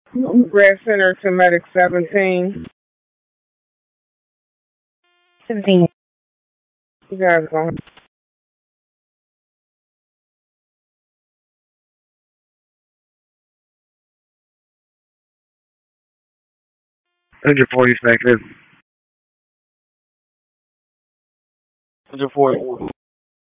Grand Center to Medic 17. 17. You guys go. Hundred 40 seconds. 140.